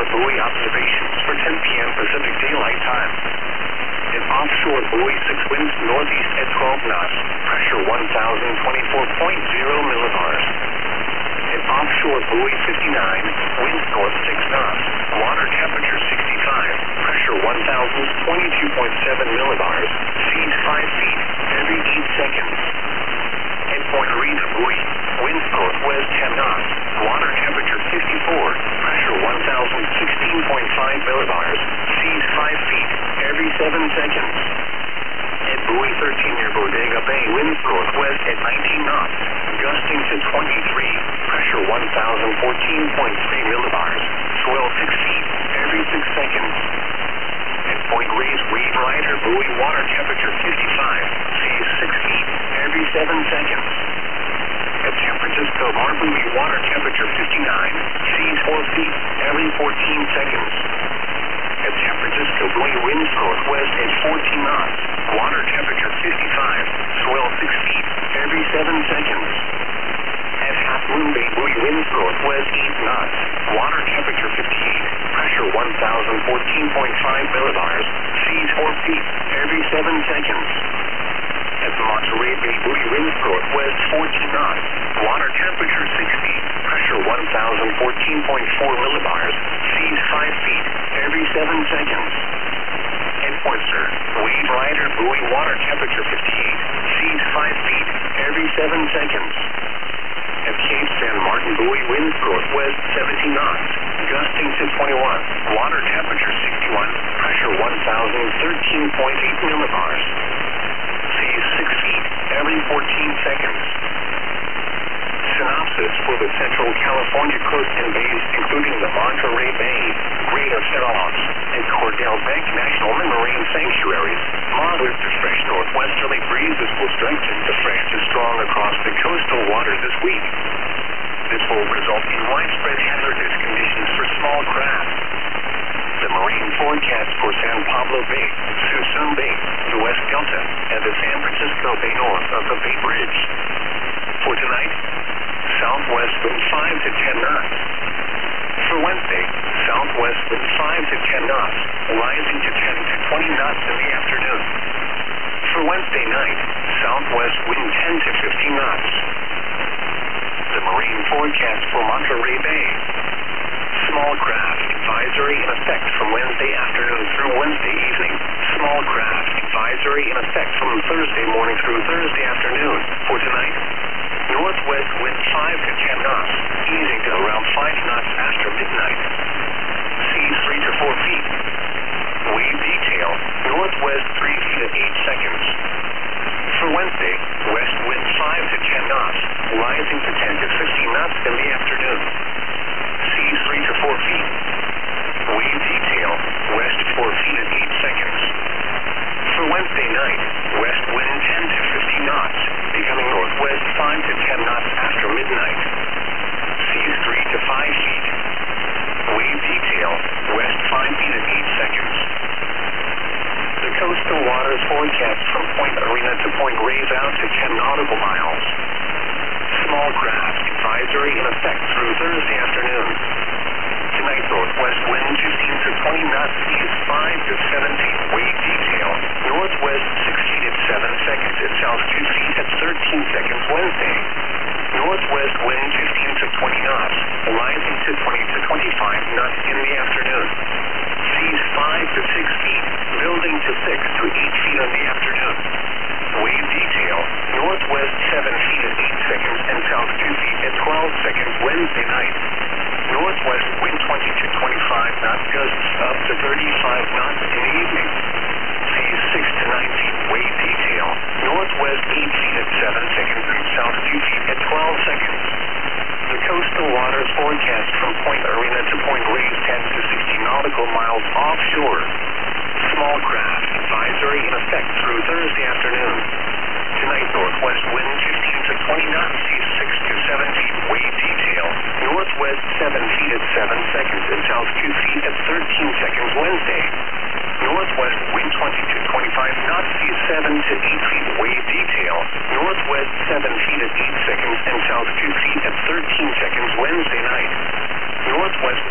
weather buoy observations for 10 p.m. Pacific Daylight Time. An offshore buoy 6 winds northeast at 12 knots, pressure 1,024.0 millibars. An offshore buoy 59, winds north 6 knots, water temperature 65, pressure 1,022.7 millibars, seas 5 feet, every 8 seconds. At Point Arena buoy, winds northwest 10 knots, water temperature 54, pressure 1,016.5 millibars, seas 5 feet, every 7 seconds. At buoy 13 near Bodega Bay, winds northwest at 19 knots, gusting to 23, pressure 1,014.3 millibars, swell 6 feet, every 6 seconds. At Point Reyes Wave Rider buoy, water temperature 55, seas 6 feet, every 7 seconds. At San Francisco Bar buoy, water temperature 59, seas 4 feet, every 14 seconds. At San Francisco buoy, winds northwest at 14 knots, water temperature 55, swell 6 feet, every 7 seconds. At Half Moon Bay buoy, winds northwest 8 knots, water temperature 58, pressure 1,014.5 millibars, seas 4 feet, every 7 seconds. At Monterey Bay buoy, winds northwest 14 knots, water temperature 60, pressure 1,014.4 millibars, seas 5 feet, every 7 seconds. At Point Sur, Wave Rider buoy, water temperature 58, seas 5 feet, every 7 seconds. At Cape San Martin buoy, winds northwest 17 knots, gusting to 21, water temperature 61, pressure 1,013.8 millibars. Seas 6 feet, every 14 seconds. Synopsis for the Central California coast and bays, including the Monterey Bay, Greater Farallones, and Cordell Bank National Marine Sanctuaries. Moderate to fresh northwesterly breezes will strengthen to fresh to strong across the coastal waters this week. This will result in widespread hazardous conditions for small craft. The marine forecast for San Pablo Bay, Suisun Bay, the West Delta, and the San Francisco Bay north of the Bay Bridge. For tonight, southwest wind 5 to 10 knots. For Wednesday, southwest wind 5 to 10 knots, rising to 10 to 20 knots in the afternoon. For Wednesday night, southwest wind 10 to 15 knots. The marine forecast for Monterey Bay. Small craft advisory in effect from Wednesday afternoon through Wednesday evening. Small craft advisory in effect from Thursday morning through Thursday afternoon. For tonight, northwest wind 5 to 10 knots, easing to around 5 knots after midnight. Seas 3 to 4 feet. Wave detail, northwest 3 feet at 8 seconds. For Wednesday, west wind 5 to 10 knots, rising to 10 to 15 knots in the afternoon. Seas 3 to 4 feet. Wave detail, west 4 feet at 8 seconds. For Wednesday night, west wind 10 to 15 knots, becoming northwest 5 to 10 knots after midnight. Seas 3 to 5 feet. Wave detail, west 5 feet at 8 seconds. The coastal waters forecast from Point Arena to Point Reyes out to 10 nautical miles. Small craft advisory in effect through Thursday afternoon. Tonight, northwest wind 15 to 20 knots, seas 5 to 7 feet. Wave detail, northwest 6 feet at 7 seconds and south 2 feet at 13 seconds Wednesday. Northwest wind 15 to 20 knots, rising to 20 to 25 knots in the afternoon. Seas 5 to 6 feet, building to 6 to 8 feet in the afternoon. Wave detail, northwest 7 feet at 8 seconds and south 2 feet at 12 seconds Wednesday night. Northwest wind 20 to 25 knots, gusts up to 35 knots in the evening. Seas 6 to 9 feet, wave detail, northwest 8 feet at 7 seconds and south 2 feet at 12 seconds. The coastal waters forecast from Point Arena to Point Reyes 10 to 60 nautical miles offshore. Small craft advisory in effect through Thursday afternoon. Tonight, northwest wind 15 to 20 knots, seas 6 to 7 feet, wave detail, northwest 7 feet at 7 seconds and south 2 feet at 13 seconds Wednesday.